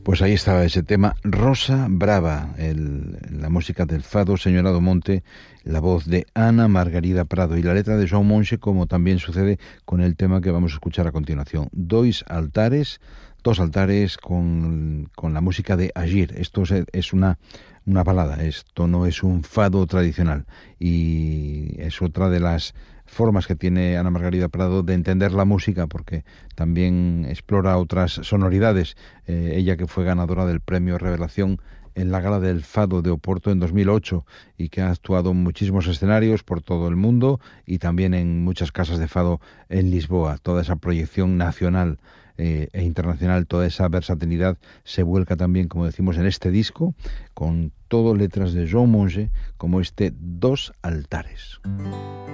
Pues ahí estaba ese tema, Rosa Brava, la música del fado Señorado Monte, la voz de Ana Margarida Prado y la letra de João Monche, como también sucede con el tema que vamos a escuchar a continuación. Dos altares con la música de Agir. Esto es una balada, esto no es un fado tradicional y es otra de las formas que tiene Ana Margarida Prado de entender la música, porque también explora otras sonoridades. Ella que fue ganadora del premio Revelación en la Gala del Fado de Oporto en 2008 y que ha actuado en muchísimos escenarios por todo el mundo y también en muchas casas de fado en Lisboa. Toda esa proyección nacional e internacional, toda esa versatilidad se vuelca también, como decimos, en este disco, con todo letras de João Monge, como este Dos Altares.